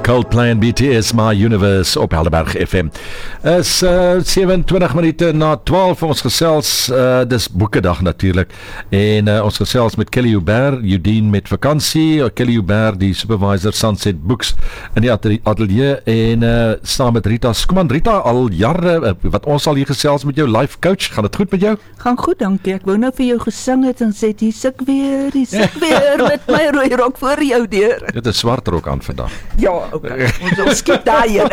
Coldplay en BTS, My Universe op Helderberg FM. Is 27 minute na 12 ons gesels, dis boekedag natuurlik. En ons gesels met Kelly Joubert, Eudine met vakansie, Kelly Joubert die supervisor Sunset Books in die atelier en saam met Rita. Kom aan Rita, al jare wat ons al hier gesels met jou life coach, gaan dit goed met jou? Gaan goed, dankie. Ek wou nou vir jou gesing het en sê die sik weer met my rooi rok voor jou deur. Dit is swart rok aan vandag. Ja, okay. Ons skiep daai hier.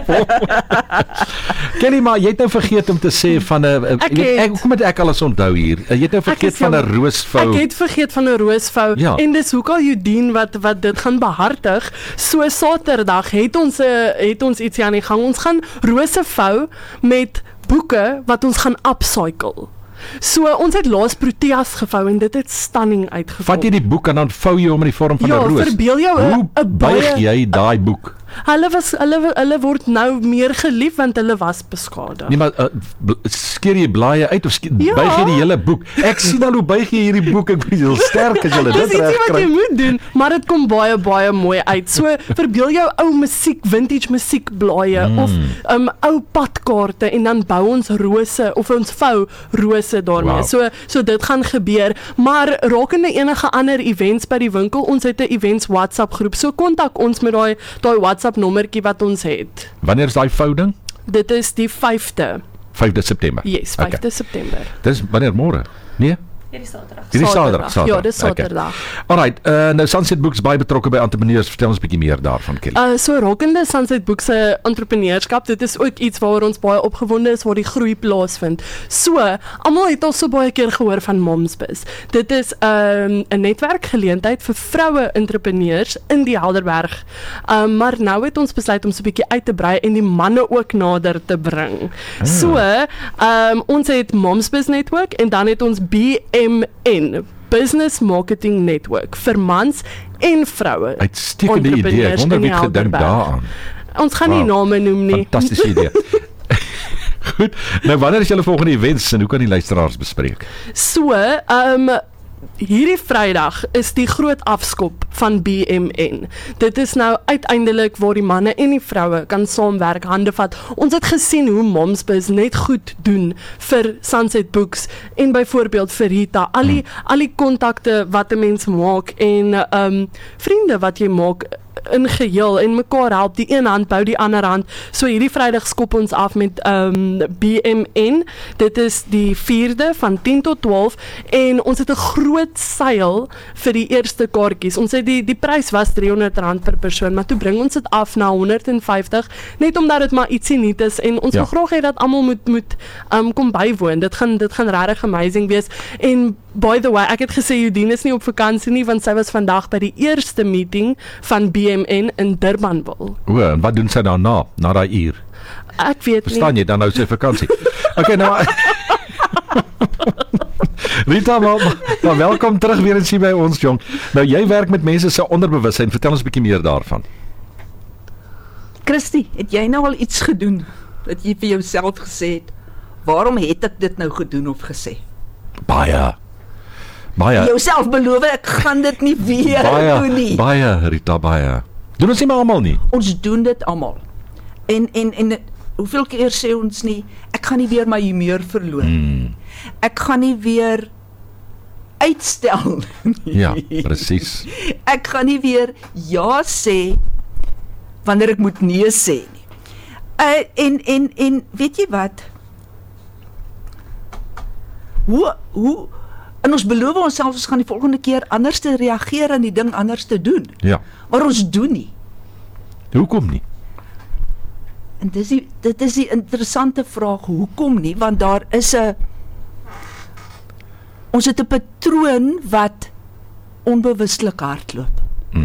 Kelly, maar jy het nou vergeet om te sê van 'n kom ek alles onthou hier. Jy het nou vergeet van 'n roosvou. Ek het vergeet van 'n roosvou en dis hoekom Eudine wat dit gaan behartig. So Saterdag het ons ietsie aan die gang. Ons gaan rose vou met boeke wat ons gaan upcycle. So ons het laas Proteas gevou en dit het stunning uitgekom. Vat jy die boek en dan vou jy hom in die vorm van 'n roos. Ja, verbeel jou hoe buig jy daai boek? Hulle word nou meer gelief want hulle was beskadig. Nee, maar skeer jy blaaie uit of buig jy die hele boek? Ek sien al hoe buig jy hierdie boek. Ek weet heel sterk as jy dit reg kry. Dis iets wat jy moet doen, maar dit kom baie mooi uit. So verbeel jou ou musiek, vintage musiekblaaie of ou padkaarte en dan bou ons rose of ons vou rose daarmee. Wow. So dit gaan gebeur, maar rakende enige ander events by die winkel, ons het 'n events WhatsApp groep. So kontak ons met daai WhatsApp nommertjie wat ons het. Wanneer is daai vouding? Dit is die 5de September. Yes, 5de September. Dis wanneer môre? Nee? Hierdie Saterdag. Ja, dis Saterdag. Okay. Alright, nou Sunset Books baie betrokke by entrepreneurs. Vertel ons 'n bietjie meer daarvan, Kelly. So rakende Sunset Books se entrepreneurskap, dit is ook iets waaroor ons baie opgewonde is, waar die groei plaasvind. So, almal het al so baie keer gehoor van Momsbus. Dit is 'n netwerkgeleentheid vir vroue entrepreneurs in die Helderberg. Maar nou het ons besluit om so 'n bietjie uit te brei en die manne ook nader te bring. So, ons het Momsbus Network en dan het ons BMN, Business Marketing Network, vir mans en vroue. Uitstekende idee, ek wonder wie het gedink daaraan. Ons gaan nie name noem nie. Fantastische idee. Goed, nou wanneer is julle volgende events en hoe kan die luisteraars bespreek? So, hierdie Vrydag is die groot afskop van BMN. Dit is nou uiteindelik waar die manne en die vroue kan saamwerk, hande vat. Ons het gesien hoe Momsbus net goed doen vir Sunset Books en byvoorbeeld vir Rita. Al die kontakte wat 'n mens maak en vriende wat jy maak in geheel en mekaar help, die een hand bou die ander hand. So hierdie Vrydag skop ons af met BMN. Dit is die 4de van 10 tot 12 en ons het 'n groot seil vir die eerste kaartjies. Ons het die prys was R300 per persoon, maar toe bring ons dit af na R150 net omdat dit maar ietsie nuut is en ons wil graag hê dat almal moet kom bywoon. Dit gaan regtig amazing wees. En by the way, ek het gesê Eudine is nie op vakansie nie want sy was vandag by die eerste meeting van BMN in Durbanville. En wat doen sy daarna, na daai uur? Ek weet nie. Verstaan jy, dan nou sy vakansie. Okay, nou Rita, maar welkom terug weer eens hier by ons, jong. Nou jy werk met mense se onderbewussyn. Vertel ons 'n bietjie meer daarvan. Christy, het jy nou al iets gedoen dat jy vir jouself gesê het, waarom het ek dit nou gedoen of gesê? Baie. Jouself beloof ek gaan dit nie weer doen nie. Baie, Rita, baie. Doen ons nie maar almal nie. Ons doen dit almal. En hoeveel keer sê ons nie, ek gaan nie weer my humeur verloor. Ek gaan nie weer uitstel nie. Ja, presies. Ek gaan nie weer ja sê wanneer ek moet nee sê nie. En weet jy wat? Hoe en ons beloof onsself ons gaan die volgende keer anders te reageer en die ding anders te doen. Ja. Maar ons doen nie. Hoekom nie? En dit is die interessante vraag, hoekom nie? Want daar is ons het 'n patroon wat onbewustelik hardloop.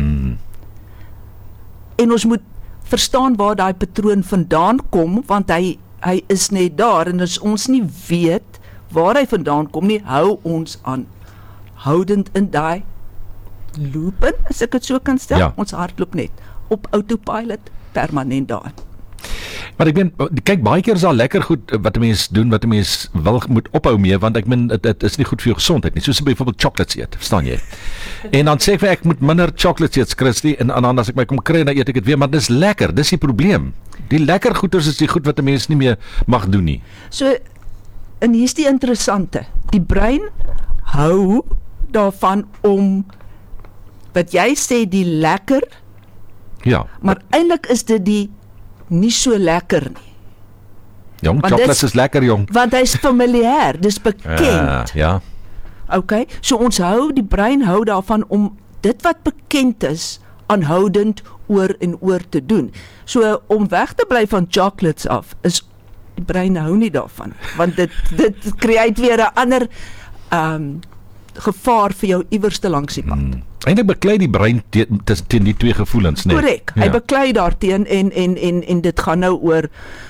En ons moet verstaan waar daai patroon vandaan kom, want hy is net daar en as ons nie weet waar hy vandaan kom nie, hou ons aan houdend in daai loop in, as ek dit so kan stel. Ons hardloop net op autopilot permanent daar. Maar ek meen, kyk, baie keer is daar lekker goed wat 'n mens doen, wat 'n mens wil moet ophou mee, want ek meen dit is nie goed vir jou gesondheid nie. Soos byvoorbeeld chocolates eet, verstaan jy? En dan sê ek moet minder chocolates eet, Christie, en dan as ek my kom kry, dan eet ek dit weer, maar dis lekker, dis die probleem. Die lekker goeders is die goed wat 'n mens nie meer mag doen nie. So, en hier's die interessante. Die brein hou daarvan om, wat jy sê, die lekker, Ja. maar eintlik is dit die nie so lekker nie. Jong, Want chocolates dis- is lekker, jong. Want hy's familier, dis bekend. Ja. Okay, so die brein hou daarvan om dit wat bekend is, aanhoudend oor en oor te doen. So om weg te bly van chocolates af, is die brein hou nie daarvan, want dit creëer weer 'n ander gevaar vir jou iewerste langs die pad. Eintlik beklei die brein teen die twee gevoelens, né? Korrek. Hy beklei daarteen en dit gaan nou oor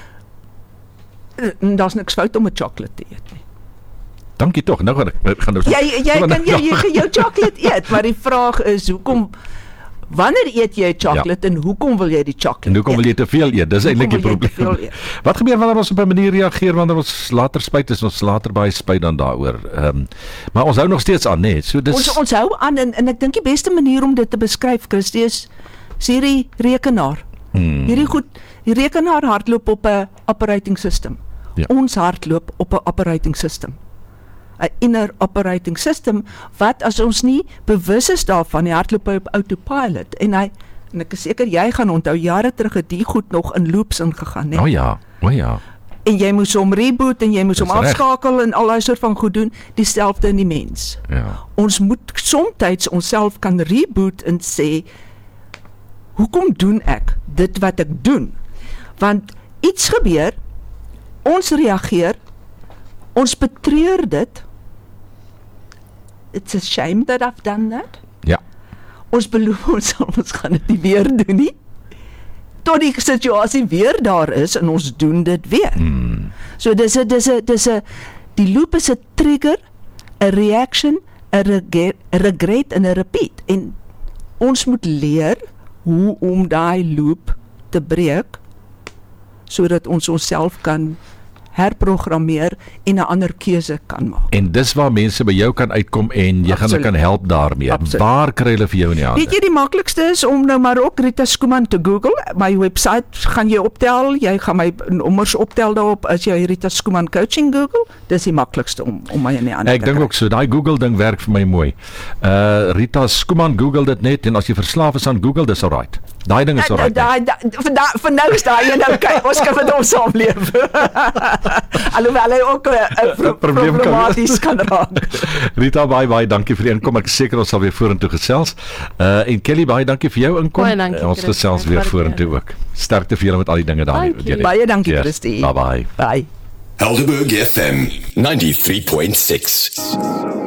daar's niks fout om 'n chocolate te eet nie. Dankie tog. Nou gaan nou. Jy kan jou chocolate eet, maar die vraag is wanneer eet jy chocolate en hoekom wil jy die chocolate En hoekom wil jy te veel eet? Dis eintlik die wil jy te probleem. veel eet? Wat gebeur wanneer ons op 'n manier reageer wanneer ons later spyt is, ons later baie spyt dan daaroor. Maar ons hou nog steeds aan, né? So dis Ons hou aan en ek dink die beste manier om dit te beskryf, Christie, is hierdie rekenaar. Die rekenaar hardloop op 'n operating system. Ja. Ons hardloop op 'n operating system. 'n Inner operating system wat as ons nie bewus is daarvan, die hardloop op autopilot en ek is seker jy gaan onthou jare terug het die goed nog in loops ingegaan, né? O ja. En jy moes hom reboot en jy moes hom Dis reg. afskakel en al daai soort van goed doen, dieselfde in die mens. Ja. Ons moet soms onsself kan reboot en sê, hoekom doen ek dit wat ek doen? Want iets gebeur, ons reageer, ons betreur dit. It's a shame that I've done that. Ja. Ons beloof ons gaan dit nie weer doen nie. Tot die situasie weer daar is en ons doen dit weer. So dis 'n die loop is 'n trigger, 'n reaction, 'n regret en 'n repeat. En ons moet leer hoe om daai loop te breek sodat ons onsself kan herprogrammeer en 'n ander keuse kan maak. En dis waar mense by jou kan uitkom en jy gaan hulle kan help daarmee. Absoluut. Waar kry hulle vir jou in die hande? Weet jy die maklikste is om nou maar ook Rita Skuman te Google. My website gaan jy optel. Jy gaan my nommers optel daarop as jy Rita Skuman coaching Google. Dis die maklikste om my in die hande te Ek dink kry. ook so, daai Google ding werk vir my mooi. Rita Skuman Google dit net en as jy verslaaf is aan Google, dis alright. Daai ding is alright. Vir nou is daai een okay. Ons kan met hom saamleef. Alhoewel hy ook Probleem kan problematies kan raak. Rita, baie dankie vir die inkom. Ek is seker ons sal weer vorentoe gesels. En Kelly, baie dankie vir jou inkom. Baie dankie, Ons Chris. gesels weer Dankie. vorentoe ook. Sterkte vir julle met al die dinge daar. Dankie. Baie dankie, Cheers. Christie. Bye bye. Bye. Helderberg FM 93.6.